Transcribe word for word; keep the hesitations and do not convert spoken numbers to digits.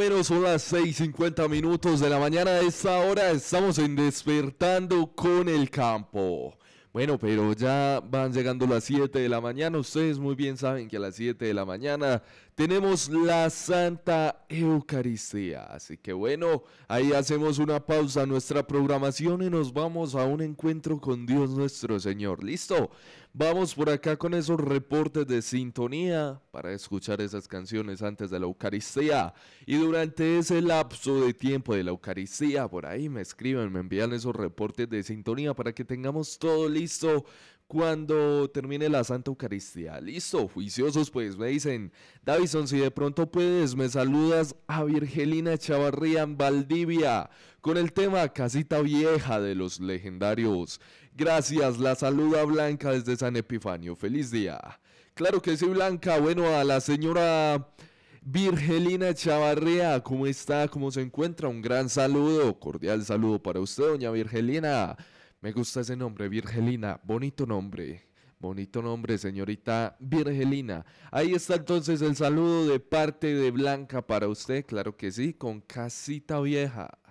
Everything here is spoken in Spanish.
Bueno, son las seis cincuenta minutos de la mañana. A esta hora estamos en Despertando con el Campo. Bueno, pero ya van llegando las siete de la mañana. Ustedes muy bien saben que a las siete de la mañana tenemos la Santa Eucaristía. Así que bueno, ahí hacemos una pausa en nuestra programación y nos vamos a un encuentro con Dios nuestro Señor. ¿Listo? Vamos por acá con esos reportes de sintonía para escuchar esas canciones antes de la Eucaristía. Y durante ese lapso de tiempo de la Eucaristía, por ahí me escriben, me envían esos reportes de sintonía para que tengamos todo listo cuando termine la Santa Eucaristía. Listo, juiciosos pues, me dicen: Davison, si de pronto puedes, me saludas a Virgelina Chavarría en Valdivia con el tema Casita Vieja de los Legendarios. Gracias, la saluda Blanca desde San Epifanio. Feliz día. Claro que sí, Blanca. Bueno, a la señora Virgelina Chavarría, ¿cómo está? ¿Cómo se encuentra? Un gran saludo, cordial saludo para usted, doña Virgelina. Me gusta ese nombre, Virgelina, bonito nombre, bonito nombre, señorita Virgelina. Ahí está entonces el saludo de parte de Blanca para usted, claro que sí, con Casita Vieja.